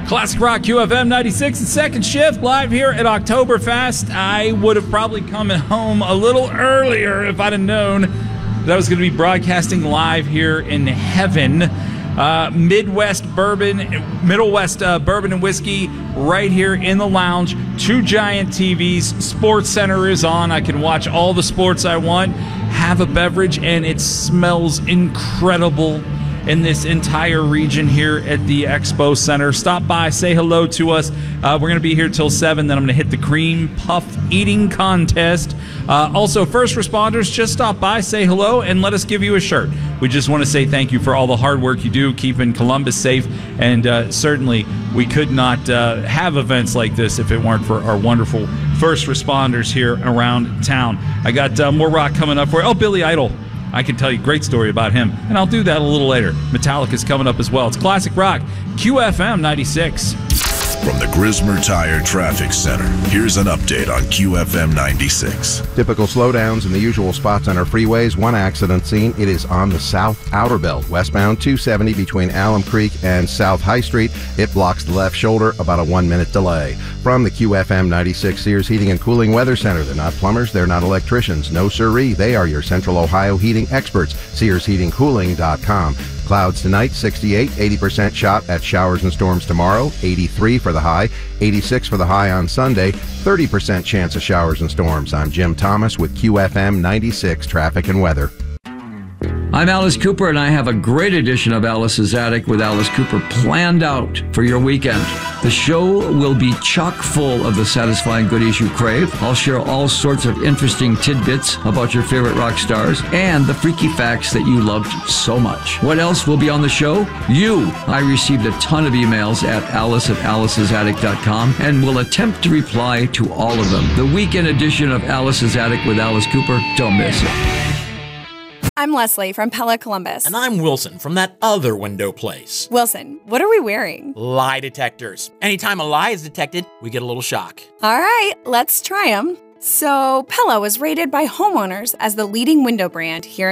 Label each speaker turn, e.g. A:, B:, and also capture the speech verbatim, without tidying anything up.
A: Classic Rock Q F M ninety-six, the second shift, live here at Oktoberfest. I would have probably come home a little earlier if I'd have known that I was going to be broadcasting live here in heaven. Uh, Midwest Bourbon, Middle West uh, Bourbon and Whiskey right here in the lounge. Two giant T Vs. Sports Center is on. I can watch all the sports I want, have a beverage, and it smells incredible in this entire region here at the Expo Center. Stop by, say hello to us. Uh, we're going to be here till seven. Then I'm going to hit the cream puff eating contest. Uh, also, first responders, just stop by, say hello, and let us give you a shirt. We just want to say thank you for all the hard work you do keeping Columbus safe. And uh, certainly, we could not uh, have events like this if it weren't for our wonderful first responders here around town. I got uh, more rock coming up for you. Oh, Billy Idol. I can tell you a great story about him, and I'll do that a little later. Metallica's coming up as well. It's Classic Rock, Q F M ninety-six.
B: From the Grismer Tire Traffic Center, here's an update on Q F M ninety-six.
C: Typical slowdowns in the usual spots on our freeways. One accident scene. It is on the South Outer Belt, westbound two seventy between Alum Creek and South High Street. It blocks the left shoulder, about a one-minute delay. From the Q F M ninety-six Sears Heating and Cooling Weather Center, they're not plumbers, they're not electricians. No siree, they are your Central Ohio heating experts. Sears Heating Cooling dot com. Clouds tonight, sixty-eight, eighty percent shot at showers and storms tomorrow, eighty-three for the high, eighty-six for the high on Sunday, thirty percent chance of showers and storms. I'm Jim Thomas with Q F M ninety-six Traffic and Weather.
D: I'm Alice Cooper, and I have a great edition of Alice's Attic with Alice Cooper planned out for your weekend. The show will be chock full of the satisfying goodies you crave. I'll share all sorts of interesting tidbits about your favorite rock stars and the freaky facts that you loved so much. What else will be on the show? You. I received a ton of emails at alice at alice's attic dot com and will attempt to reply to all of them. The weekend edition of Alice's Attic with Alice Cooper. Don't miss it.
E: I'm Leslie from Pella Columbus.
F: And I'm Wilson from that other window place.
E: Wilson, what are we wearing?
F: Lie detectors. Anytime a lie is detected, we get a little shock.
E: All right, let's try them. So, Pella was rated by homeowners as the leading window brand here